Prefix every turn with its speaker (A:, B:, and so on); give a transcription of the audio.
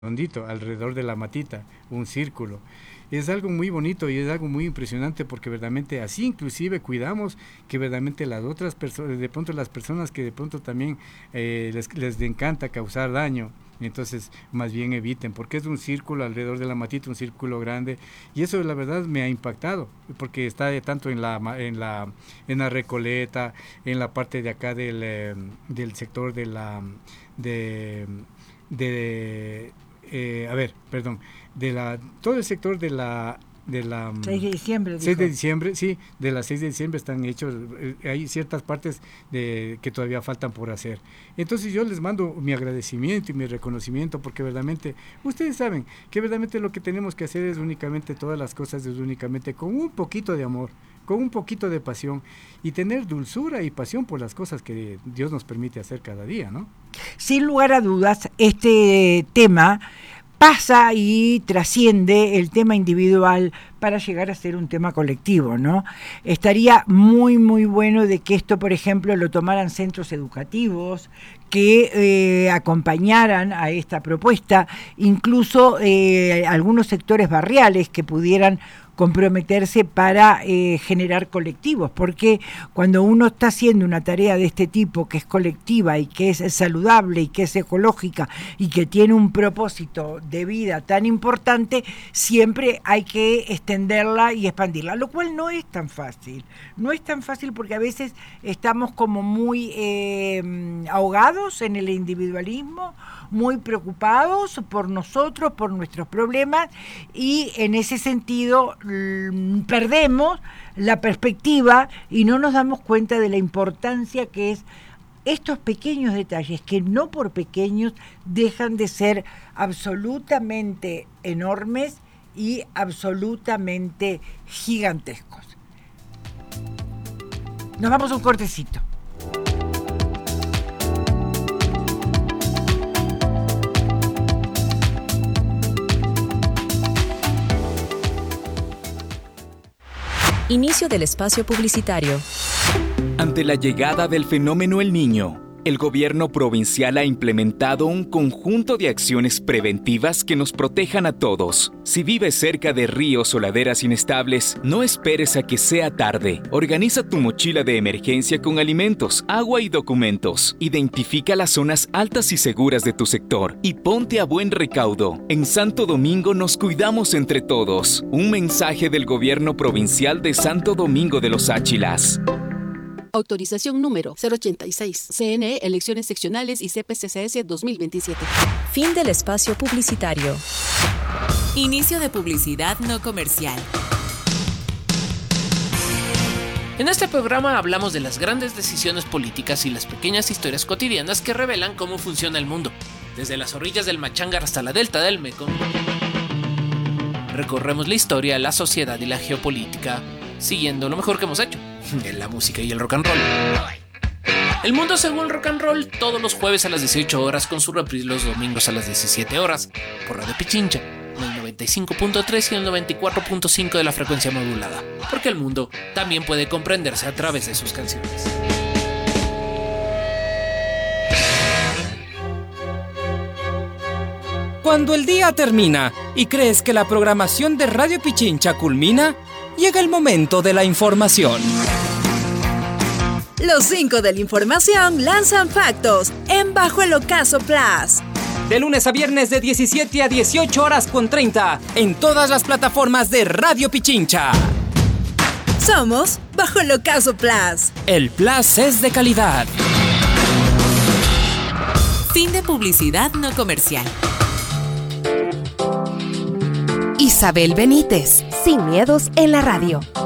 A: redondito alrededor de la matita, un círculo. Es algo muy bonito y es algo muy impresionante porque verdaderamente así inclusive cuidamos que verdaderamente las otras personas, de pronto las personas que de pronto también les encanta causar daño, entonces más bien eviten, porque es un círculo alrededor de la matita, un círculo grande, y eso la verdad me ha impactado, porque está tanto en la Recoleta, en la parte de acá del sector de la todo el sector de la
B: 6 de diciembre.
A: 6 de diciembre, sí, de las 6 de diciembre están hechos, hay ciertas partes que todavía faltan por hacer. Entonces yo les mando mi agradecimiento y mi reconocimiento, porque verdaderamente, ustedes saben que verdaderamente lo que tenemos que hacer es únicamente todas las cosas, es únicamente con un poquito de amor, con un poquito de pasión y tener dulzura y pasión por las cosas que Dios nos permite hacer cada día, ¿no?
B: Sin lugar a dudas, este tema pasa y trasciende el tema individual para llegar a ser un tema colectivo, ¿no? Estaría muy, muy bueno de que esto, por ejemplo, lo tomaran centros educativos, que acompañaran a esta propuesta, incluso algunos sectores barriales que pudieran comprometerse para generar colectivos, porque cuando uno está haciendo una tarea de este tipo que es colectiva y que es saludable y que es ecológica y que tiene un propósito de vida tan importante, siempre hay que extenderla y expandirla, lo cual no es tan fácil porque a veces estamos como muy ahogados en el individualismo, muy preocupados por nosotros, por nuestros problemas, y en ese sentido perdemos la perspectiva y no nos damos cuenta de la importancia que es estos pequeños detalles, que no por pequeños dejan de ser absolutamente enormes y absolutamente gigantescos. Nos vamos a un cortecito.
C: Inicio del espacio publicitario.
D: Ante la llegada del fenómeno El Niño, el gobierno provincial ha implementado un conjunto de acciones preventivas que nos protejan a todos. Si vives cerca de ríos o laderas inestables, no esperes a que sea tarde. Organiza tu mochila de emergencia con alimentos, agua y documentos. Identifica las zonas altas y seguras de tu sector y ponte a buen recaudo. En Santo Domingo nos cuidamos entre todos. Un mensaje del gobierno provincial de Santo Domingo de los Áchilas.
E: Autorización número 086. CNE, Elecciones Seccionales y CPCCS 2027.
C: Fin del espacio publicitario.
F: Inicio de publicidad no comercial. En este programa hablamos de las grandes decisiones políticas y las pequeñas historias cotidianas que revelan cómo funciona el mundo. Desde las orillas del Machangar hasta la delta del Mekong, recorremos la historia, la sociedad y la geopolítica, siguiendo lo mejor que hemos hecho, en la música y el rock and roll. El mundo según rock and roll, todos los jueves a las 18 horas con su reprise los domingos a las 17 horas, por Radio Pichincha, en el 95.3 y el 94.5 de la frecuencia modulada, porque el mundo también puede comprenderse a través de sus canciones.
G: Cuando el día termina y crees que la programación de Radio Pichincha culmina, llega el momento de la información.
H: Los 5 de la información lanzan factos en Bajo el Ocaso Plus.
G: De lunes a viernes de 17 a 18 horas con 30 en todas las plataformas de Radio Pichincha.
H: Somos Bajo el Ocaso Plus.
G: El Plus es de calidad.
F: Fin de publicidad no comercial.
C: Isabel Benítez, Sin Miedos en la Radio.